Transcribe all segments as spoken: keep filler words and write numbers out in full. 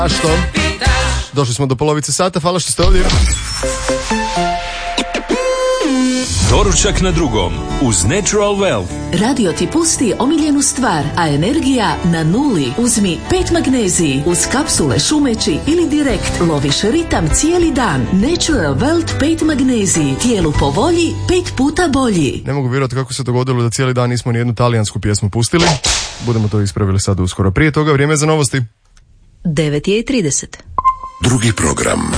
A što? Došli smo do polovice sata, hvala što ste ovdje. Doručak na drugom uz Natural Wealth. Radio ti pusti omiljenu stvar, a energija na nuli. Uzmi pet magneziji uz kapsule šumeći ili direkt loviš ritam cijeli dan. Natural Wealth pet magneziji. Tijelu po volji, pet puta bolji. Ne mogu vjerovati kako se dogodilo da cijeli dan nismo ni jednu talijansku pjesmu pustili. Budemo to ispravili sad uskoro. Prije toga vrijeme za novosti. devet je i trideset. Drugi program.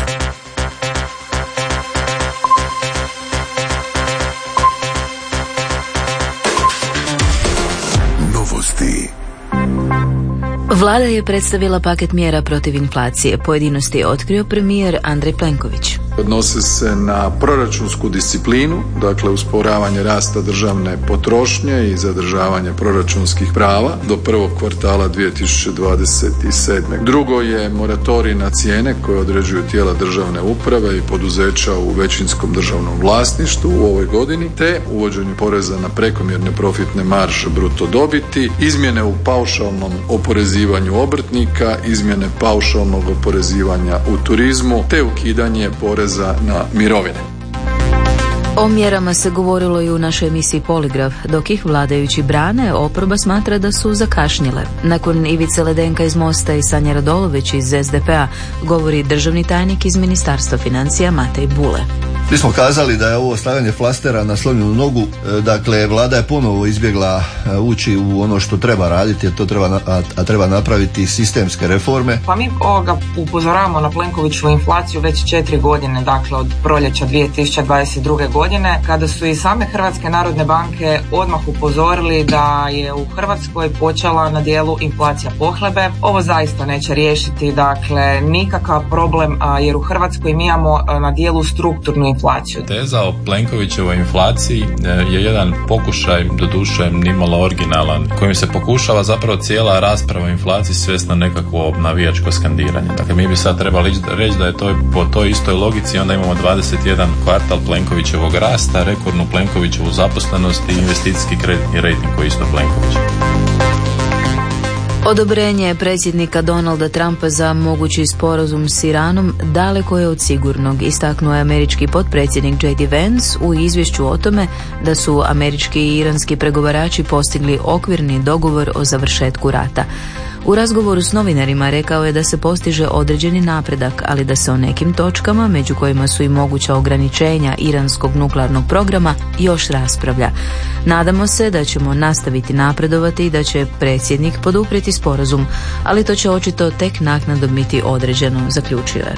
Novosti. Vlada je predstavila paket mjera protiv inflacije. Pojedinosti je otkrio premijer Andrej Plenković. Odnose se na proračunsku disciplinu, dakle usporavanje rasta državne potrošnje i zadržavanje proračunskih prava do prvog kvartala dvije tisuće dvadeset sedme. Drugo je moratorij na cijene koje određuju tijela državne uprave i poduzeća u većinskom državnom vlasništvu u ovoj godini, te uvođenje poreza na prekomjerne profitne marže bruto dobiti, izmjene u paušalnom oporezivanju obrtnika, izmjene paušalnog oporezivanja u turizmu, te ukidanje poreza na mirovine. O mjerama se govorilo i u našoj emisiji Poligraf. Dok ih vladajući brane, oporba smatra da su zakašnjele. Nakon Ivice Ledenka iz Mosta i Sanje Radolović iz es de pe a, govori državni tajnik iz Ministarstva financija Matej Bule. Mi smo kazali da je ovo stavljanje flastera na slomljenu nogu, dakle vlada je ponovo izbjegla ući u ono što treba raditi, a to treba, a, a treba napraviti sistemske reforme. Pa mi ovoga upozoravamo na Plenkoviću inflaciju već četiri godine, dakle od proljeća dvije tisuće dvadeset druge godine, kada su i same Hrvatske narodne banke odmah upozorili da je u Hrvatskoj počela na dijelu inflacija pohlebe. Ovo zaista neće riješiti, dakle nikakav problem, a, jer u Hrvatskoj mi imamo a, na dijelu strukturnu inflaciju. Teza o Plenkovićevoj inflaciji je jedan pokušaj, doduše nimalo originalan, kojim se pokušava zapravo cijela rasprava o inflaciji svesti na nekakvo navijačko skandiranje. Dakle, mi bi sad trebali reći da je to po toj istoj logici, onda imamo dvadeset jedan kvartal Plenkovićevog rasta, rekordnu Plenkovićevu zaposlenost i investicijski kreditni rejting koji isto Plenković. Odobrenje predsjednika Donalda Trumpa za mogući sporazum s Iranom daleko je od sigurnog, istaknuo je američki potpredsjednik J D Vance u izvješću o tome da su američki i iranski pregovarači postigli okvirni dogovor o završetku rata. U razgovoru s novinarima rekao je da se postiže određeni napredak, ali da se o nekim točkama, među kojima su i moguća ograničenja iranskog nuklearnog programa, još raspravlja. Nadamo se da ćemo nastaviti napredovati i da će predsjednik poduprijeti sporazum, ali to će očito tek naknadno biti određeno, zaključio je.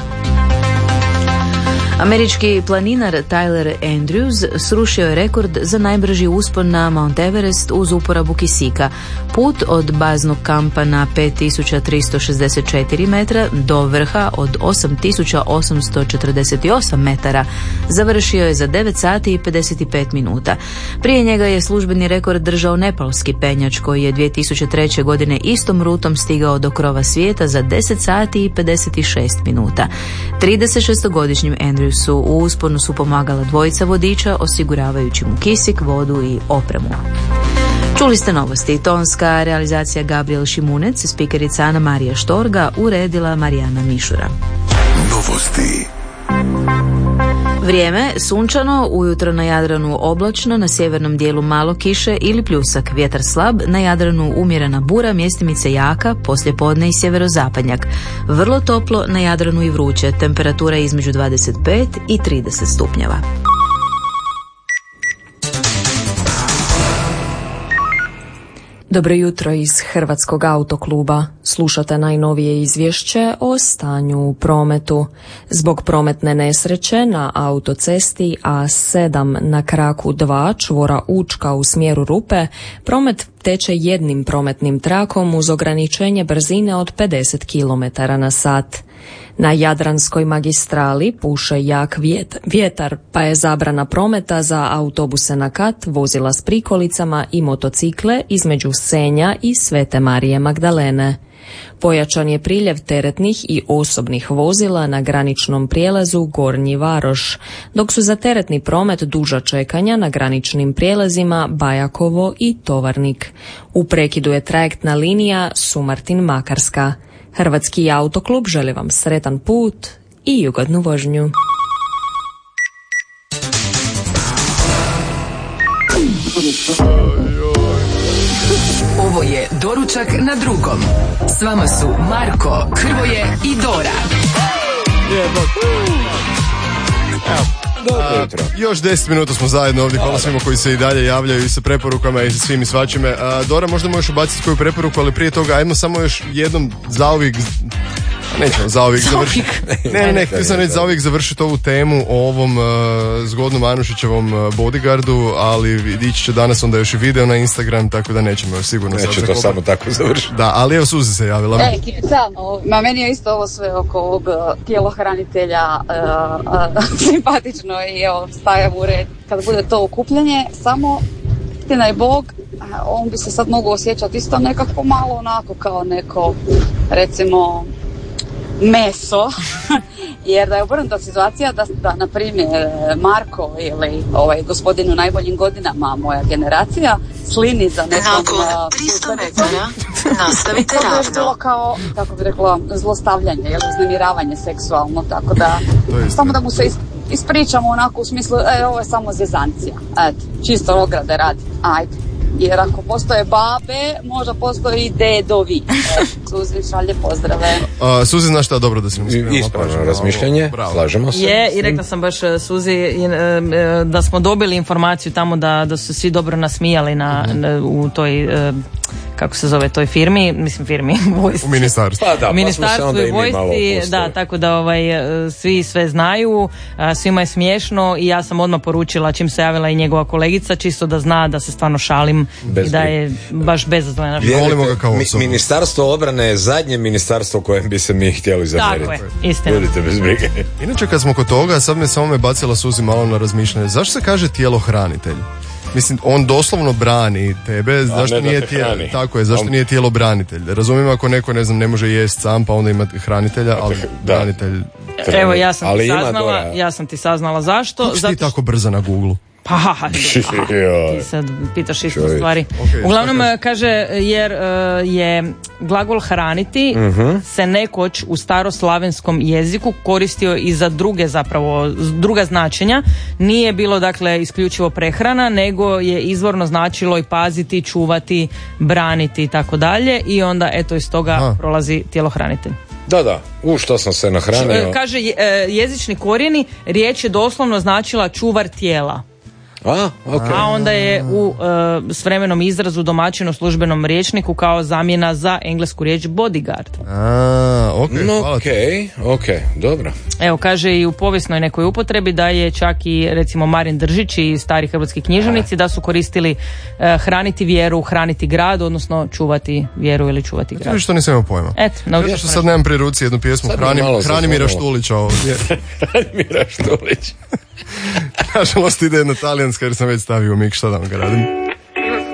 Američki planinar Tyler Andrews srušio je rekord za najbrži uspon na Mount Everest uz uporabu kisika. Put od baznog kampa na pet tisuća tristo šezdeset četiri metra do vrha od osam tisuća osamsto četrdeset osam metara završio je za devet sati i pedeset pet minuta. Prije njega je službeni rekord držao nepalski penjač koji je dvije tisuće treće. godine istom rutom stigao do krova svijeta za deset sati i pedeset šest minuta. tridesetšestogodišnjim Andrews su u usponu su pomagala dvojica vodiča osiguravajući mu kisik, vodu i opremu. Čuli ste novosti. Tonska realizacija Gabriel Šimunec, spikerica Ana Marija Štorga, uredila Marijana Mišura. Novosti. Vrijeme, sunčano, ujutro na Jadranu oblačno, na sjevernom dijelu malo kiše ili pljusak, vjetar slab, na Jadranu umjerena bura, mjestimice jaka, poslijepodne i sjeverozapadnjak. Vrlo toplo, na Jadranu i vruće, temperatura između dvadeset pet i trideset stupnjeva. Dobro jutro iz Hrvatskog autokluba. Slušate najnovije izvješće o stanju u prometu. Zbog prometne nesreće na autocesti A sedam na kraku dva čvora Učka u smjeru Rupe, promet teče jednim prometnim trakom uz ograničenje brzine od pedeset kilometara na sat. Na Jadranskoj magistrali puše jak vjet, vjetar, pa je zabrana prometa za autobuse na kat, vozila s prikolicama i motocikle između Senja i Svete Marije Magdalene. Pojačan je priljev teretnih i osobnih vozila na graničnom prijelazu Gornji Varoš, dok su za teretni promet duža čekanja na graničnim prijelazima Bajakovo i Tovarnik. U prekidu je trajektna linija Sumartin-Makarska. Hrvatski autoklub želi vam sretan put i ugodnu vožnju. Ovo je Doručak na drugom. S vama su Marko, Hrvoje i Dora. Dobro jutro. A, još deset minuta smo zajedno ovdje, hvala svima koji se i dalje javljaju i sa preporukama i sa svim i svačime. A, Dora, možda možeš ubaciti koju preporuku, ali prije toga ajmo samo još jednom zauvijek, nećemo zauvijek završiti. Ne, ne, ne, htio sam reći zauvijek završiti ovu temu o ovom uh, zgodnom Anušićevom uh, bodyguardu, ali ići će danas onda još i video na Instagram, tako da nećemo još sigurno. Neće to samo tako završiti. Da, ali evo Suzi se javila. E, Kica, ma meni je isto ovo sve oko ovog tjelohranitelja uh, uh, simpatično i evo, stavljam u red kad bude to okupljanje, samo istina je Bog, on bi se sad mogao osjećati isto nekako malo onako kao neko, recimo, meso, jer da je obrnuta situacija da, da na primjer Marko ili ovaj gospodin u najboljim godinama, moja generacija, slini za nekom nakon tristo metara nastavite ravno. To je bilo kao, kako bi rekla, zlostavljanje ili uznemiravanje seksualno, tako da samo da mu se is, ispričamo onako u smislu, e, ovo je samo zezancija, eto, čisto ograde radi, ajde. Jer ako postoje babe, možda postoji i dedovi. Suzi šalje pozdrave. Uh, Suzi, znaš šta, dobro da si mi spremila. Ispravno razmišljanje, slažemo se. Je, i rekla sam baš Suzi da smo dobili informaciju tamo da, da su svi dobro nasmijali na, na, u toj, kako se zove, toj firmi, mislim firmi, vojsci. U ministarstvu. Pa da, u ministarstvu i vojsci, da, tako da ovaj, svi sve znaju, svima je smiješno i ja sam odmah poručila čim se javila i njegova kolegica, čisto da zna da se stvarno šalim bez i da je baš bezazlena. Volimo ga kao osobu. Ministarstvo obrane je zadnje ministarstvo kojem bi se mi htjeli zamjeriti. Tako je, istina. Budite bez brige. Inače kad smo kod toga, sad me samo me bacila Suzi malo na razmišljanje. Zašto se kaže tjelohranitelj? Mislim, on doslovno brani tebe, a zašto nije da tijelo, tako je, zašto on... nije tijelo branitelj? Razumijem ako neko, ne znam, ne može jest sam, pa onda ima hranitelja, ali da. Branitelj... Evo, ja sam ali ti saznala, ja sam ti saznala zašto. Kako si ti tako brza na Google? Pa, aha, ti sad pitaš isto stvari. Okay, uglavnom okay. kaže, jer uh, je glagol hraniti uh-huh. se nekoć u staroslavenskom jeziku koristio i za druge zapravo, druga značenja. Nije bilo dakle isključivo prehrana, nego je izvorno značilo i paziti, čuvati, braniti i tako dalje. I onda eto iz toga Aha. prolazi tjelohranitelj. Da, da, u što sam se nahranio. Kaže, jezični korijeni, riječ je doslovno značila čuvar tijela. A, okay. A onda je u uh, s vremenom izrazu domaćino službenom rječniku kao zamjena za englesku riječ bodyguard. A, okay, no, ok, ok, dobro. Evo, kaže i u povijesnoj nekoj upotrebi da je čak i recimo Marin Držić i stari hrvatski književnici da su koristili uh, hraniti vjeru, hraniti grad, odnosno čuvati vjeru ili čuvati grad. To što nisam imao pojma. Eto, naučio što sad nemam pri ruci jednu pjesmu Hranimira Štulića ovdje. Hranimira Štulić. Nažalost ide jedna talijanska jer sam već stavio mik, šta da vam ga radim.